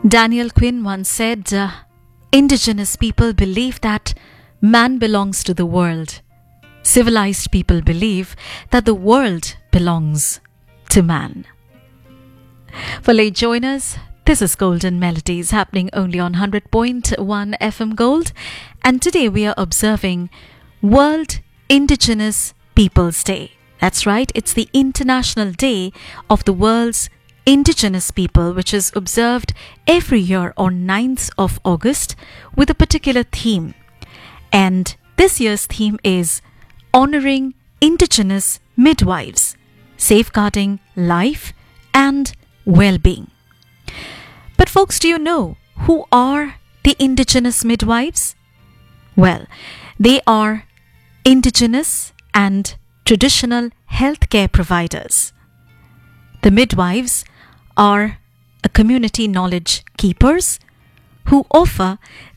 Daniel Quinn once said, indigenous people believe that man belongs to the world. Civilized people believe that the world belongs to man. For late joiners, this is Golden Melodies happening only on 100.1 FM Gold, and today we are observing World Indigenous Peoples Day. That's right, it's the International Day of the world's Indigenous people, which is observed every year on 9th of August with a particular theme. And this year's theme is Honoring Indigenous Midwives, Safeguarding Life and Well-being. But folks, do you know who are the Indigenous midwives? Well, they are Indigenous and traditional healthcare providers. The midwives are a community knowledge keepers who offer